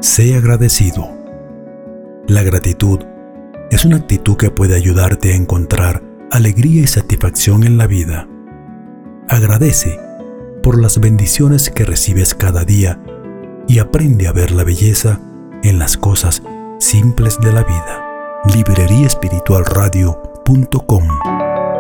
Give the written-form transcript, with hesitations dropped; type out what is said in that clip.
Sé agradecido. La gratitud es una actitud que puede ayudarte a encontrar alegría y satisfacción en la vida. Agradece por las bendiciones que recibes cada día y aprende a ver la belleza en las cosas simples de la vida. libreriaespiritualradio.com